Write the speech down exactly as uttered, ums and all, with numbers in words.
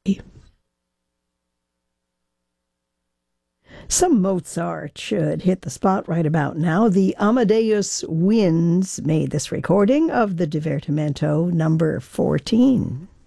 Some Mozart should hit the spot right about now. The Amadeus Winds made this recording of the Divertimento number fourteen.